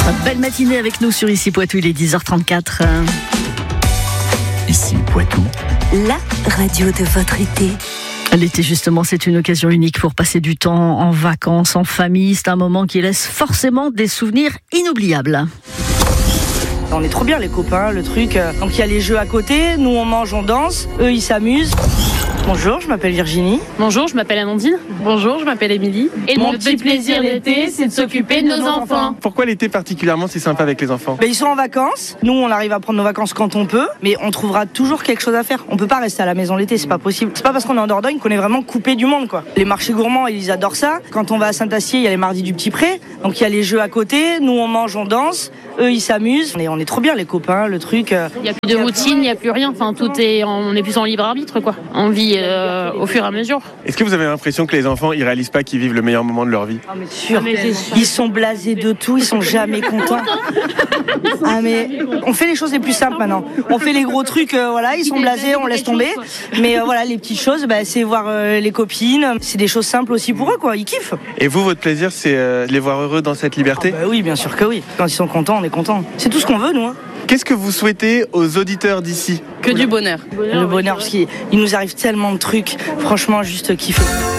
Belle matinée avec nous sur Ici Poitou, il est 10h34. Ici Poitou, la radio de votre été. L'été justement, c'est une occasion unique pour passer du temps en vacances, en famille. C'est un moment qui laisse forcément des souvenirs inoubliables. On est trop bien les copains, le truc. Donc il y a les jeux à côté, nous on mange, on danse, eux ils s'amusent. Bonjour, je m'appelle Virginie. Bonjour, je m'appelle Amandine. Bonjour, je m'appelle Émilie. Et mon petit plaisir l'été, c'est de s'occuper de nos enfants. Pourquoi l'été particulièrement c'est sympa avec les enfants ? Ils sont en vacances, nous on arrive à prendre nos vacances quand on peut, mais on trouvera toujours quelque chose à faire. On peut pas rester à la maison l'été, c'est pas possible. C'est pas parce qu'on est en Dordogne qu'on est vraiment coupé du monde quoi. Les marchés gourmands, ils adorent ça. Quand on va à Saint-Astier, il y a les mardis du Petit Pré, donc il y a les jeux à côté, nous on mange, on danse, eux ils s'amusent. Et on est trop bien les copains, le truc. Il y a plus de routine, il y a plus rien, enfin on est plus en libre arbitre quoi. On vit au fur et à mesure. Est-ce que vous avez l'impression que les enfants ils réalisent pas qu'ils vivent le meilleur moment de leur vie ? Ah mais sûr, ils sont blasés de tout, ils sont jamais contents. Ah mais on fait les choses les plus simples maintenant. On fait les gros trucs, voilà, ils sont blasés, on laisse tomber. Mais voilà, les petites choses, c'est voir les copines. C'est des choses simples aussi pour eux quoi, ils kiffent. Et vous, votre plaisir, c'est de les voir heureux dans cette liberté ? Oui, bien sûr que oui. Quand ils sont contents, on est contents. C'est tout ce qu'on veut nous. Qu'est-ce que vous souhaitez aux auditeurs d'ici ? Que du bonheur. Le bonheur, parce qu'il nous arrive tellement de trucs. Franchement, juste kiffer.